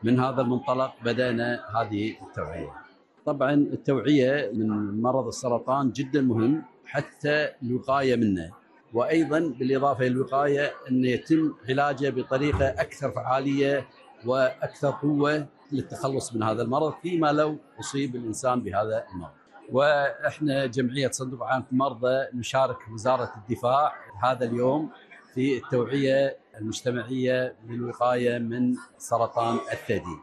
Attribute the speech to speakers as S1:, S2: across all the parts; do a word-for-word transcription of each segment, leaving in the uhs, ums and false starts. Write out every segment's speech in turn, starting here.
S1: من هذا المنطلق بدأنا هذه التوعية. طبعا التوعية من مرض السرطان جدا مهم حتى الوقاية منه، وأيضا بالإضافة للوقاية أن يتم علاجه بطريقة أكثر فعالية وأكثر قوة للتخلص من هذا المرض فيما لو أصيب الإنسان بهذا المرض. وإحنا جمعية صندوق عانة المرضى نشارك وزارة الدفاع هذا اليوم في التوعية المجتمعية للوقاية من سرطان الثدي.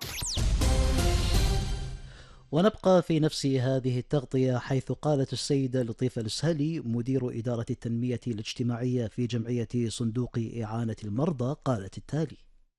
S2: ونبقى في نفس هذه التغطية، حيث قالت السيدة لطيفة السهلي مدير إدارة التنمية الاجتماعية في جمعية صندوق إعانة المرضى، قالت التالي: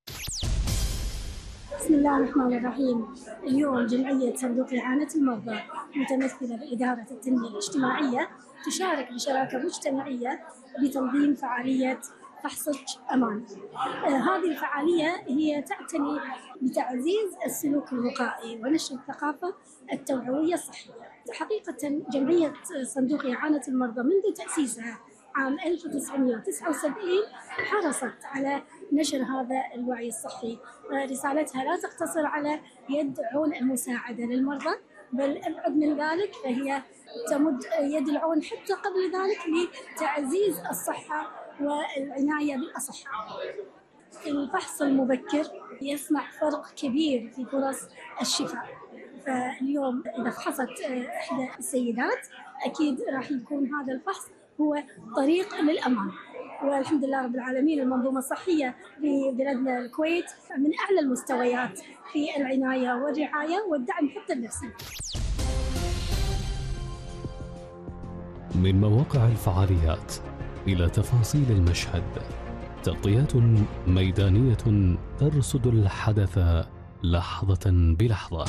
S3: بسم الله الرحمن الرحيم. اليوم جمعية صندوق إعانة المرضى متمثلة بإدارة التنمية الاجتماعية تشارك بشراكة مجتمعية بتنظيم فعالية فحصك أمان. آه هذه الفعالية هي تعتني بتعزيز السلوك الوقائي ونشر الثقافة التوعوية الصحية. حقيقة جمعية صندوق إعانة المرضى منذ تأسيسها عام ألف وتسعمئة وتسعة وسبعين حرصت على نشر هذا الوعي الصحي. رسالتها لا تقتصر على يد عون المساعدة للمرضى، بل أبعد من ذلك فهي تمد يد العون حتى قبل ذلك لتعزيز الصحة والعناية بالأصحاء. الفحص المبكر يصنع فرق كبير في فرص الشفاء. فاليوم إذا فحصت إحدى السيدات أكيد راح يكون هذا الفحص هو طريق للأمان. والحمد لله رب العالمين المنظومة الصحية في بلدنا الكويت من أعلى المستويات في العناية والرعاية والدعم حتى النفسي.
S4: من مواقع الفعاليات إلى تفاصيل المشهد، تغطيات ميدانية ترصد الحدث لحظة بلحظة.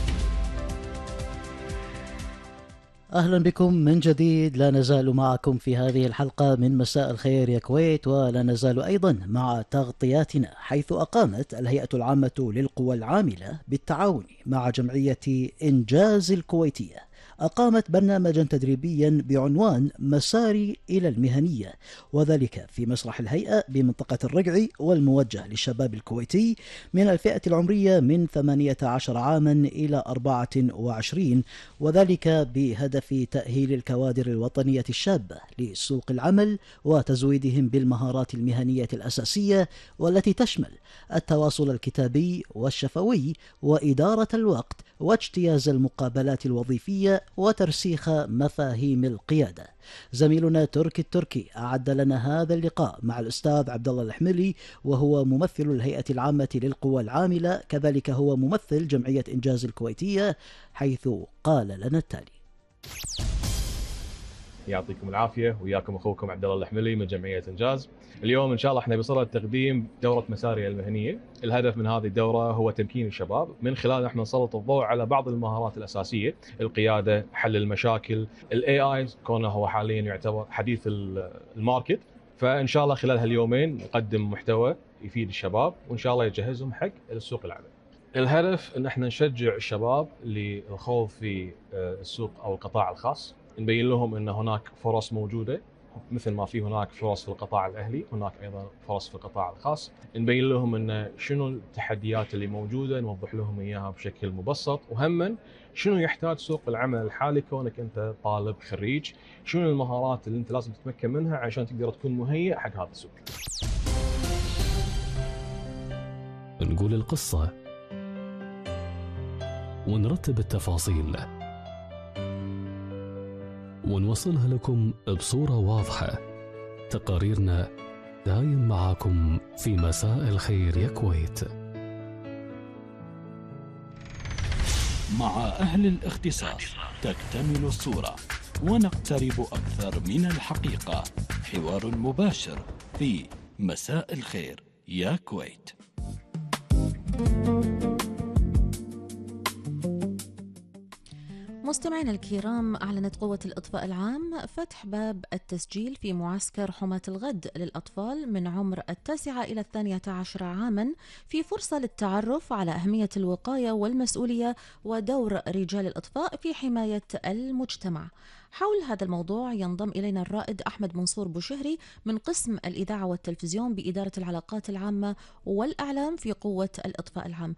S2: أهلا بكم من جديد. لا نزال معكم في هذه الحلقة من مساء الخير يا كويت، ولا نزال أيضا مع تغطياتنا، حيث أقامت الهيئة العامة للقوى العاملة بالتعاون مع جمعية إنجاز الكويتية أقامت برنامجا تدريبيا بعنوان مساري إلى المهنية، وذلك في مسرح الهيئة بمنطقة الرقعي، والموجه للشباب الكويتي من الفئة العمرية من ثمانية عشر عاما إلى أربعة وعشرين، وذلك بهدف تأهيل الكوادر الوطنية الشابة لسوق العمل وتزويدهم بالمهارات المهنية الأساسية، والتي تشمل التواصل الكتابي والشفوي وإدارة الوقت واجتياز المقابلات الوظيفية وترسيخ مفاهيم القيادة. زميلنا تركي التركي أعد لنا هذا اللقاء مع الأستاذ عبد الله الحميلي، وهو ممثل الهيئة العامة للقوى العاملة، كذلك هو ممثل جمعية إنجاز الكويتية، حيث قال لنا التالي:
S5: يعطيكم العافيه، وياكم اخوكم عبد الله الحميلي من جمعيه انجاز. اليوم ان شاء الله احنا بصدد تقديم دوره مساري المهنيه. الهدف من هذه الدوره هو تمكين الشباب من خلال احنا نسلط الضوء على بعض المهارات الاساسيه، القياده، حل المشاكل، الاي اي كونه هو حاليا يعتبر حديث الماركت. فان شاء الله خلال هاليومين نقدم محتوى يفيد الشباب وان شاء الله يجهزهم حق السوق العمل. الهدف ان احنا نشجع الشباب للخوض في السوق او القطاع الخاص، نبين لهم ان هناك فرص موجوده مثل ما في هناك فرص في القطاع الاهلي، هناك ايضا فرص في القطاع الخاص. نبين لهم ان شنو التحديات اللي موجوده، نوضح لهم اياها بشكل مبسط، وهما شنو يحتاج سوق العمل الحالي كونك انت طالب خريج، شنو المهارات اللي انت لازم تتمكن منها عشان تقدر تكون مهيئ حق هذا السوق.
S4: نقول القصه ونرتب التفاصيل ونوصلها لكم بصورة واضحة. تقاريرنا دايم معاكم في مساء الخير يا كويت.
S6: مع أهل الاختصاص تكتمل الصورة ونقترب أكثر من الحقيقة. حوار مباشر في مساء الخير يا كويت.
S7: مستمعينا الكرام، أعلنت قوة الإطفاء العام فتح باب التسجيل في معسكر حماة الغد للأطفال من عمر التاسعة إلى الثانية عشر عاما، في فرصة للتعرف على أهمية الوقاية والمسؤولية ودور رجال الإطفاء في حماية المجتمع. حول هذا الموضوع ينضم إلينا الرائد أحمد منصور بوشهري من قسم الإذاعة والتلفزيون بإدارة العلاقات العامة والأعلام في قوة الإطفاء العام.